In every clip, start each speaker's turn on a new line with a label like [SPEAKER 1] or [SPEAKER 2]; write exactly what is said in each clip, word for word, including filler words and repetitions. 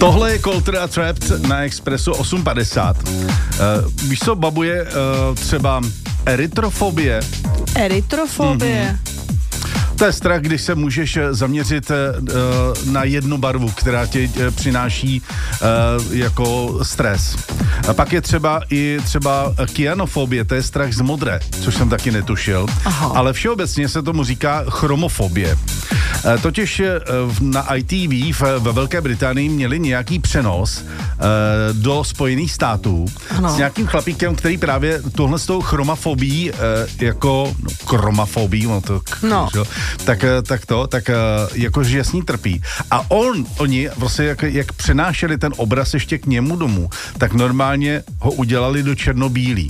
[SPEAKER 1] Tohle je Coulter a Trapped na Expressu osm padesát. Uh, víš co, babuje uh, třeba eritrofobie?
[SPEAKER 2] Eritrofobie? Mm-hmm.
[SPEAKER 1] To je strach, když se můžeš zaměřit uh, na jednu barvu, která ti uh, přináší uh, jako stres. A pak je třeba i třeba kyanofobie, to je strach z modré, což jsem taky netušil. Aha. Ale všeobecně se tomu říká chromofobie. Uh, totiž uh, na I T V v, ve Velké Británii měli nějaký přenos uh, do Spojených států ano. s nějakým chlapíkem, který právě tohle s tou chromofobií uh, jako no, chromofobií, no to no. Tak, tak to, tak jakože s ní trpí. A on, oni vlastně jak, jak přenášeli ten obraz ještě k němu domů, tak normálně ho udělali do černobílý.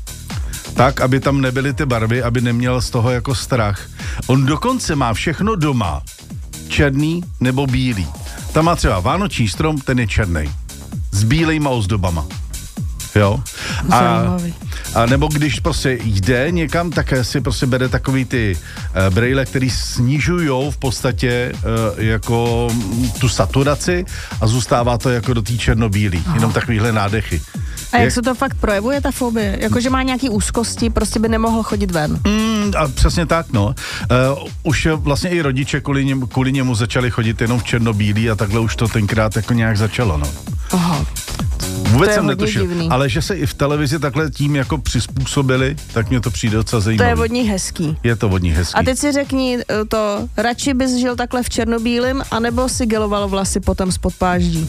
[SPEAKER 1] Tak, aby tam nebyly ty barvy, aby neměl z toho jako strach. On dokonce má všechno doma, černý nebo bílý. Tam má třeba vánoční strom, ten je černý. S bílejma ozdobama. Jo? A, a nebo když prostě jde někam, tak si prostě bere takový ty uh, brejle, který snižujou v podstatě uh, jako tu saturaci a zůstává to jako do té černobílý. Aha. Jenom takovýhle nádechy.
[SPEAKER 2] A jak, jak se to fakt projevuje, ta fobie? Jakože má nějaký úzkosti, prostě by nemohl chodit ven.
[SPEAKER 1] Mm, a přesně tak, no. Uh, už vlastně i rodiče kvůli němu, kvůli němu začali chodit jenom v černobílý a takhle už to tenkrát jako nějak začalo, no. Aha. Vůbec jsem netušil, divný. Ale že se i v televizi takhle tím jako přizpůsobili, tak mě to přijde docela zajímavé.
[SPEAKER 2] To je vodní hezký.
[SPEAKER 1] Je to vodní hezký.
[SPEAKER 2] A teď si řekni to, radši bys žil takhle v černobílém, anebo si geloval vlasy potom spod páždí?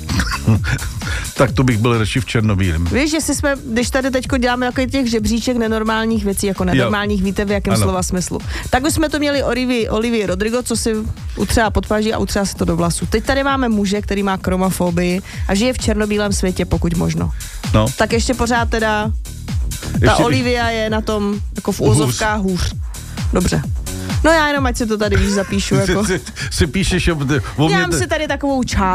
[SPEAKER 1] Tak to bych byl radši v černobílém.
[SPEAKER 2] Víš, jestli jsme, když tady teďko děláme takový těch žebříček nenormálních věcí, jako nenormálních, jo. Víte v jakém ano. Slova smyslu. Tak už jsme to měli Olivii, Olivii Rodrigo, co si utřeba pod páží a utřeba si to do vlasů. Teď tady máme muže, který má chromofobii a žije v černobílém světě, pokud možno. No. Tak ještě pořád teda ta ještě Olivia je na tom jako v úzovkách hůř. Dobře. No já jenom, ať si to tady víš, zapíšu. Jako.
[SPEAKER 1] Si, si, si píšeš o, o
[SPEAKER 2] Dělám si tady takovou část.